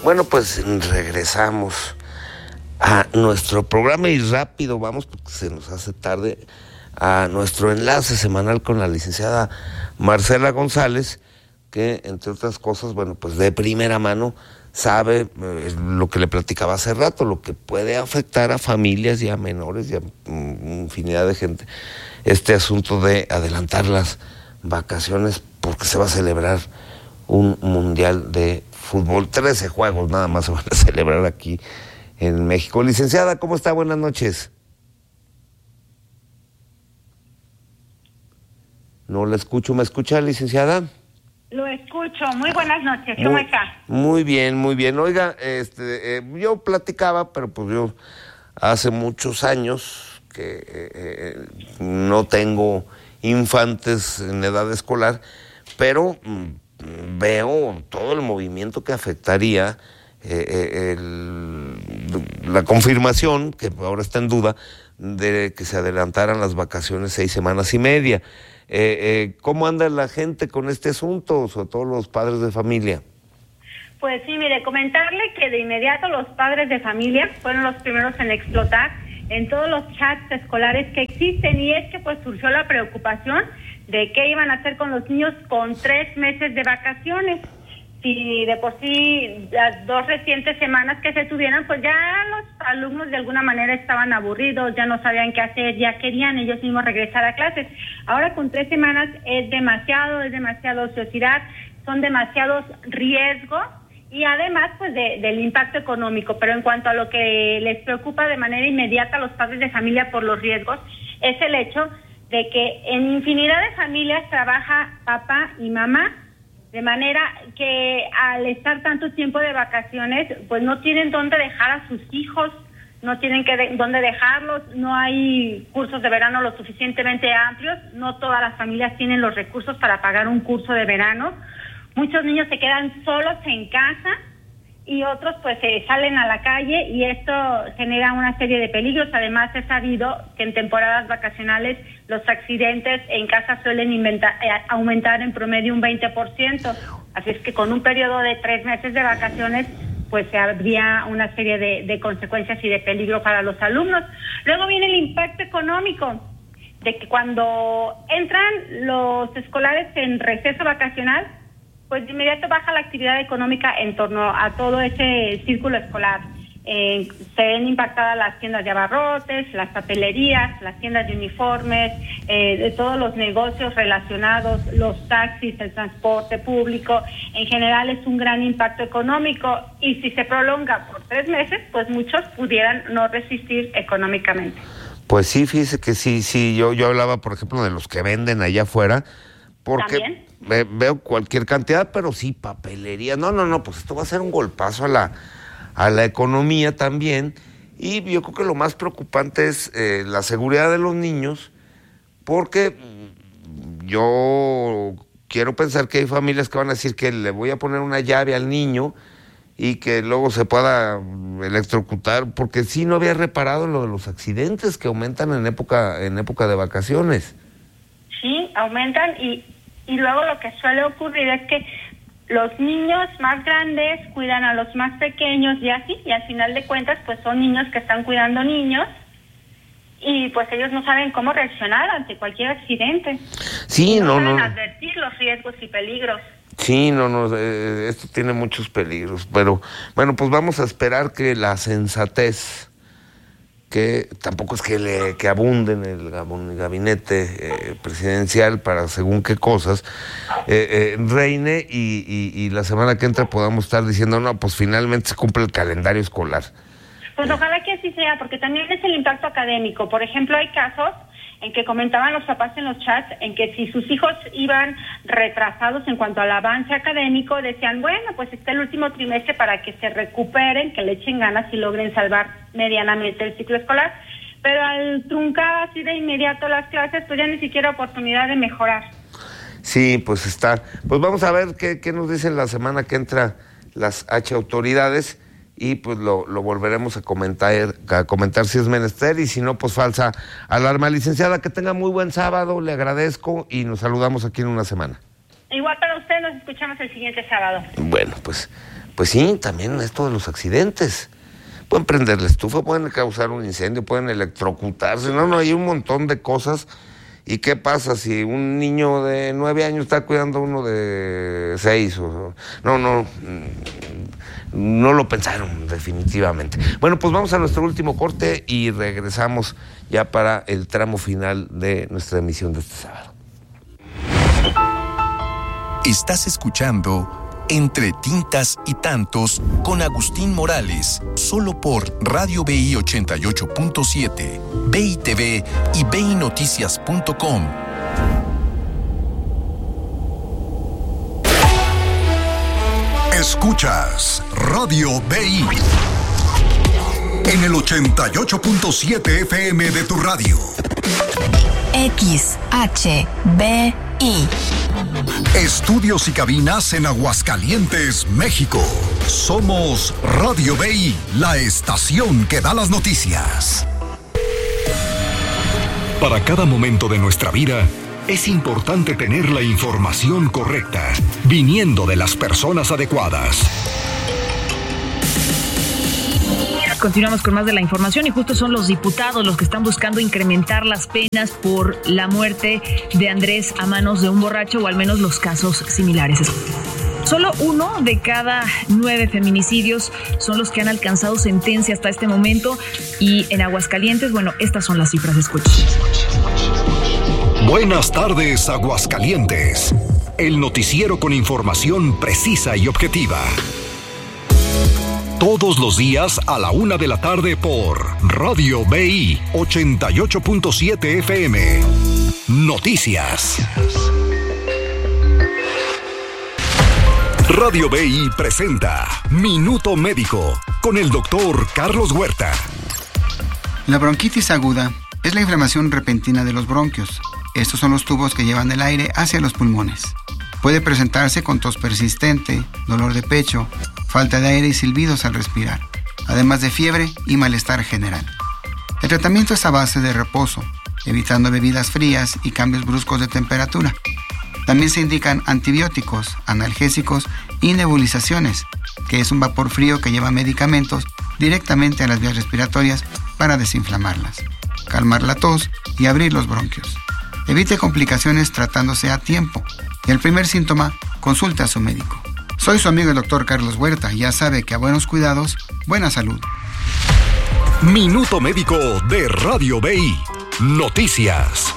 Bueno, pues regresamos a nuestro programa y rápido vamos, porque se nos hace tarde, a nuestro enlace semanal con la licenciada Marcela González, que entre otras cosas, bueno, pues de primera mano sabe lo que le platicaba hace rato, lo que puede afectar a familias y a menores y a infinidad de gente, este asunto de adelantar las vacaciones porque se va a celebrar un mundial de fútbol. 13 juegos nada más se van a celebrar aquí en México. Licenciada, ¿cómo está? Buenas noches. No la escucho. ¿Me escucha, licenciada? Lo escucho. Muy buenas noches. ¿Cómo está? Muy bien, muy bien. Oiga, yo platicaba, pero pues yo hace muchos años que no tengo infantes en edad escolar, pero veo todo el movimiento que afectaría la confirmación, que ahora está en duda, de que se adelantaran las vacaciones 6 semanas y media. ¿Cómo anda la gente con este asunto, sobre todo los padres de familia? Pues sí, mire, comentarle que de inmediato los padres de familia fueron los primeros en explotar en todos los chats escolares que existen, y es que pues surgió la preocupación de qué iban a hacer con los niños con 3 meses de vacaciones. Si de por sí las 2 recientes semanas que se tuvieran, pues ya los alumnos de alguna manera estaban aburridos, ya no sabían qué hacer, ya querían ellos mismos regresar a clases. Ahora con 3 semanas es demasiada ociosidad, son demasiados riesgos y además pues del impacto económico. Pero en cuanto a lo que les preocupa de manera inmediata a los padres de familia por los riesgos, es el hecho de que en infinidad de familias trabaja papá y mamá, de manera que al estar tanto tiempo de vacaciones, pues no tienen dónde dejar a sus hijos, no tienen dónde dejarlos, no hay cursos de verano lo suficientemente amplios, no todas las familias tienen los recursos para pagar un curso de verano, muchos niños se quedan solos en casa y otros pues salen a la calle, y esto genera una serie de peligros. Además es sabido que en temporadas vacacionales los accidentes en casa suelen aumentar en promedio un 20%, así es que con un periodo de 3 meses de vacaciones pues habría una serie de consecuencias y de peligro para los alumnos. Luego viene el impacto económico, de que cuando entran los escolares en receso vacacional, pues de inmediato baja la actividad económica en torno a todo ese círculo escolar. Se ven impactadas las tiendas de abarrotes, las papelerías, las tiendas de uniformes, de todos los negocios relacionados, los taxis, el transporte público. En general es un gran impacto económico, y si se prolonga por 3 meses, pues muchos pudieran no resistir económicamente. Pues sí, fíjese que sí, yo hablaba, por ejemplo, de los que venden allá afuera, porque ¿También? Veo cualquier cantidad, pero sí, papelería. No, pues esto va a ser un golpazo a la economía también. Y yo creo que lo más preocupante es la seguridad de los niños, porque yo quiero pensar que hay familias que van a decir que le voy a poner una llave al niño y que luego se pueda electrocutar, porque sí no había reparado lo de los accidentes que aumentan en época de vacaciones. Sí, aumentan y luego lo que suele ocurrir es que los niños más grandes cuidan a los más pequeños y así, y al final de cuentas pues son niños que están cuidando niños, y pues ellos no saben cómo reaccionar ante cualquier accidente. Sí, no saben advertir los riesgos y peligros. Sí, esto tiene muchos peligros, pero bueno, pues vamos a esperar que la sensatez, que tampoco es que abunde en el gabinete presidencial para según qué cosas, reine y la semana que entra podamos estar diciendo, no, pues finalmente se cumple el calendario escolar. Pues ojalá que así sea, porque también es el impacto académico. Por ejemplo, hay casos en que comentaban los papás en los chats, en que si sus hijos iban retrasados en cuanto al avance académico, decían, bueno, pues está el último trimestre para que se recuperen, que le echen ganas y logren salvar medianamente el ciclo escolar, pero al truncar así de inmediato las clases, pues ya ni siquiera oportunidad de mejorar. Sí, pues está. Pues vamos a ver qué nos dicen la semana que entra las autoridades, y pues lo volveremos a comentar si es menester, y si no, pues falsa alarma. Licenciada, que tenga muy buen sábado, le agradezco, y nos saludamos aquí en una semana. Igual para usted, nos escuchamos el siguiente sábado. Bueno, pues pues sí, también esto de los accidentes. Pueden prender la estufa, pueden causar un incendio, pueden electrocutarse, no, hay un montón de cosas. ¿Y qué pasa si un niño de 9 años está cuidando a uno de 6? No lo pensaron definitivamente. Bueno, pues vamos a nuestro último corte y regresamos ya para el tramo final de nuestra emisión de este sábado. Estás escuchando Entre Tintas y Tantos con Agustín Morales, solo por Radio BI 88.7, BI TV y BINoticias.com. Escuchas Radio BI en el 88.7 FM de tu radio. XHBI. Estudios y cabinas en Aguascalientes, México. Somos Radio BI, la estación que da las noticias. Para cada momento de nuestra vida, es importante tener la información correcta, viniendo de las personas adecuadas. Continuamos con más de la información y justo son los diputados los que están buscando incrementar las penas por la muerte de Andrés a manos de un borracho, o al menos los casos similares. Solo 1 de cada 9 feminicidios son los que han alcanzado sentencia hasta este momento, y en Aguascalientes, bueno, estas son las cifras. Escuchen. Buenas tardes, Aguascalientes. El noticiero con información precisa y objetiva. Todos los días a la 1 de la tarde por Radio BI 88.7 FM. Noticias. Radio BI presenta Minuto Médico con el doctor Carlos Huerta. La bronquitis aguda es la inflamación repentina de los bronquios. Estos son los tubos que llevan el aire hacia los pulmones. Puede presentarse con tos persistente, dolor de pecho, falta de aire y silbidos al respirar, además de fiebre y malestar general. El tratamiento es a base de reposo, evitando bebidas frías y cambios bruscos de temperatura. También se indican antibióticos, analgésicos y nebulizaciones, que es un vapor frío que lleva medicamentos directamente a las vías respiratorias para desinflamarlas, calmar la tos y abrir los bronquios. Evite complicaciones tratándose a tiempo. Y el primer síntoma, consulte a su médico. Soy su amigo el doctor Carlos Huerta y ya sabe que a buenos cuidados, buena salud. Minuto Médico de Radio BI. Noticias.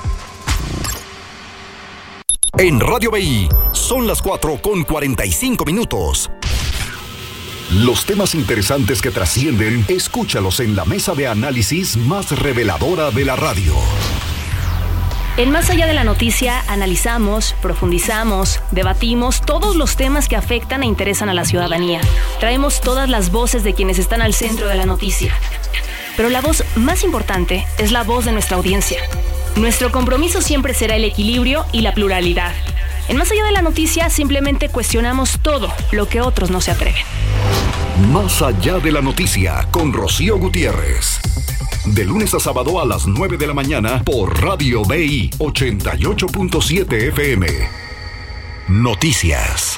En Radio BI son las 4:45. Los temas interesantes que trascienden, escúchalos en la mesa de análisis más reveladora de la radio. En Más Allá de la Noticia analizamos, profundizamos, debatimos todos los temas que afectan e interesan a la ciudadanía. Traemos todas las voces de quienes están al centro de la noticia. Pero la voz más importante es la voz de nuestra audiencia. Nuestro compromiso siempre será el equilibrio y la pluralidad. En Más Allá de la Noticia simplemente cuestionamos todo lo que otros no se atreven. Más Allá de la Noticia con Rocío Gutiérrez. De lunes a sábado a las 9 de la mañana por Radio BI 88.7 FM. Noticias.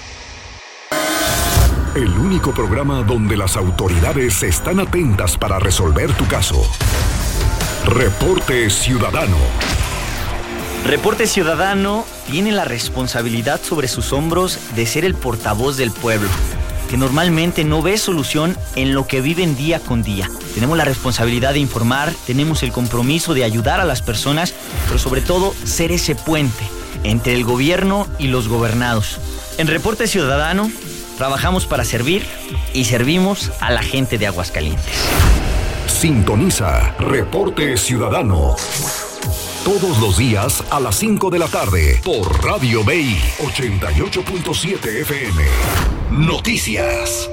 El único programa donde las autoridades están atentas para resolver tu caso. Reporte Ciudadano. Reporte Ciudadano tiene la responsabilidad sobre sus hombros de ser el portavoz del pueblo, que normalmente no ve solución en lo que viven día con día. Tenemos la responsabilidad de informar, tenemos el compromiso de ayudar a las personas, pero sobre todo ser ese puente entre el gobierno y los gobernados. En Reporte Ciudadano trabajamos para servir y servimos a la gente de Aguascalientes. Sintoniza Reporte Ciudadano todos los días a las 5 de la tarde por Radio BI 88.7 FM. Noticias.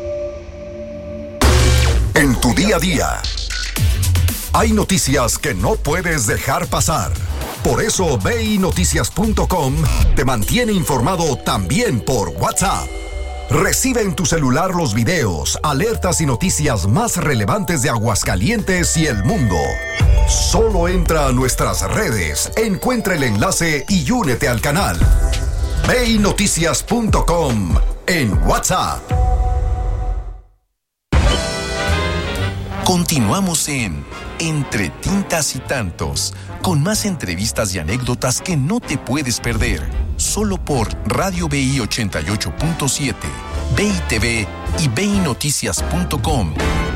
En tu día a día, hay noticias que no puedes dejar pasar. Por eso BINoticias.com te mantiene informado también por WhatsApp. Recibe en tu celular los videos, alertas y noticias más relevantes de Aguascalientes y el mundo. Solo entra a nuestras redes, encuentra el enlace y únete al canal. BINoticias.com en WhatsApp. Continuamos en Entre Tintas y Tantos, con más entrevistas y anécdotas que no te puedes perder, solo por Radio BI 88.7, BI TV y BINoticias.com.